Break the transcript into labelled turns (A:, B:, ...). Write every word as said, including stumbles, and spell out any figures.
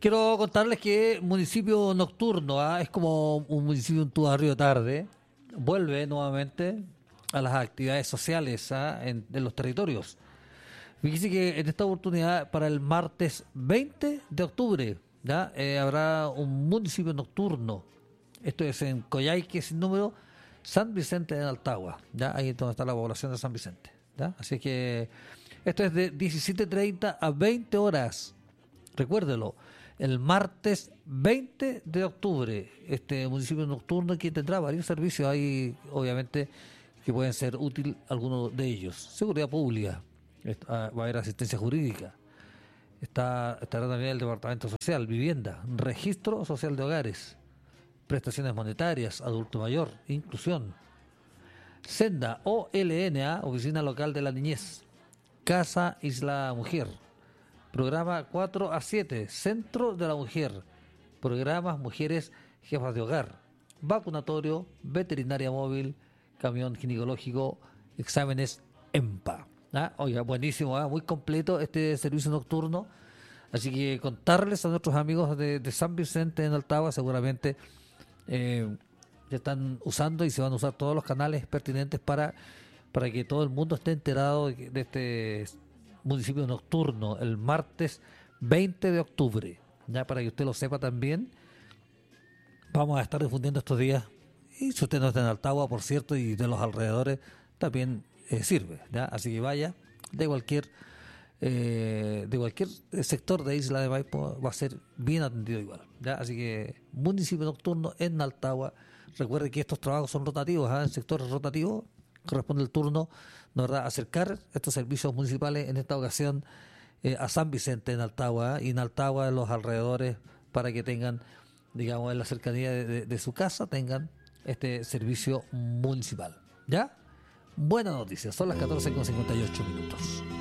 A: Quiero contarles que municipio nocturno, ¿ah? Es como un municipio en tu barrio tarde, vuelve nuevamente a las actividades sociales, ¿ah? en, en los territorios. Fíjese que en esta oportunidad, para el martes veinte de octubre, ¿ya? Eh, habrá un municipio nocturno. Esto es en Coyhaique, sin número, San Vicente de Altagua, ¿ya? Ahí es donde está la población de San Vicente, ¿ya? Así que esto es de diecisiete treinta a veinte horas. Recuérdelo, el martes veinte de octubre, este municipio nocturno que tendrá varios servicios ahí, obviamente, que pueden ser útil algunos de ellos. Seguridad pública, está, va a haber asistencia jurídica, está, estará también el departamento social, vivienda, registro social de hogares, prestaciones monetarias, adulto mayor, inclusión, Senda O L N A, Oficina Local de la Niñez, Casa Isla Mujer, programa cuatro a siete, Centro de la Mujer, programas Mujeres Jefas de Hogar, vacunatorio, veterinaria móvil, camión ginecológico, exámenes EMPA. ¿Ah? Oiga, buenísimo, ¿ah? Muy completo este servicio nocturno. Así que contarles a nuestros amigos de, de San Vicente en Altagua, seguramente eh, ya están usando y se van a usar todos los canales pertinentes para, para que todo el mundo esté enterado de, de este municipio nocturno el martes veinte de octubre, ya para que usted lo sepa también. Vamos a estar difundiendo estos días, y si usted no está en Altagua, por cierto, y de los alrededores, también eh, sirve, ¿ya? Así que vaya, de cualquier eh, de cualquier sector de Isla de Maipo va a ser bien atendido igual, ¿ya? Así que municipio nocturno en Altagua. Recuerde que estos trabajos son rotativos, ¿eh? En sectores rotativos corresponde el turno, ¿no, verdad?, acercar estos servicios municipales, en esta ocasión eh, a San Vicente en Altagua, ¿eh? Y en Altagua, en los alrededores, para que tengan, digamos, en la cercanía de, de, de su casa, tengan este servicio municipal, ¿ya? Buena noticia, son las catorce con cincuenta y ocho minutos.